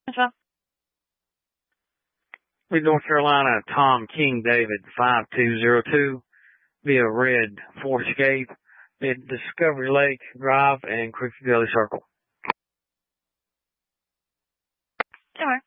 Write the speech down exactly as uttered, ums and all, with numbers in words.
Central. Lead North Carolina, Tom King David, five two zero two, via red Ford Escape at Discovery Lake Drive and Creek Valley Circle. Sure.